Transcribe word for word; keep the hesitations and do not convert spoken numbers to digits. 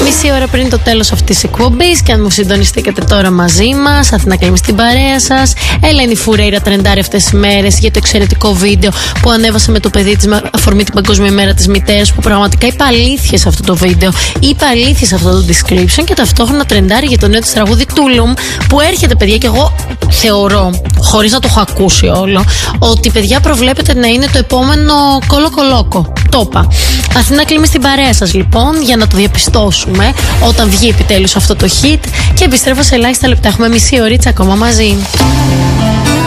Μισή ώρα πριν το τέλος αυτής της εκπομπής, και αν μου συντονιστήκατε τώρα μαζί μας, Αθηνά Κλίμη στην παρέα σας. Ελένη Φουρέιρα τρεντάρει αυτές τις μέρες για το εξαιρετικό βίντεο που ανέβασε με το παιδί της με αφορμή την Παγκόσμια Μέρα της Μητέρας. Που πραγματικά είπε αλήθειες σε αυτό το βίντεο, είπε αλήθειες σε αυτό το description, και ταυτόχρονα τρεντάρει για το νέο της τραγούδι Τούλουμ που έρχεται, παιδιά, και εγώ θεωρώ, χωρίς να το έχω ακούσει όλο, ότι, παιδιά, προβλέπεται να είναι το επόμενο κολοκολόκο. Το είπα. Αθηνά Κλίμη στην παρέα σας, λοιπόν, για να το διαπιστώσουμε όταν βγει επιτέλους αυτό το hit. Και επιστρέφω σε ελάχιστα λεπτά. Έχουμε μισή ωρίτσα ακόμα μαζί.